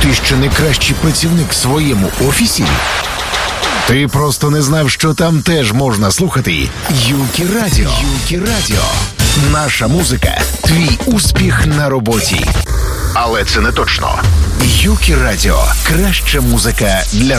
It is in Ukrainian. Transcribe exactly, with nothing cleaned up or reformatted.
Ти що не кращий працівник в своєму офісі? Ти просто не знав, що там теж можна слухати Юкі Радіо. Юкі Радіо. Наша музика – твій успіх на роботі. Але це не точно. Юкі Радіо – краща музика для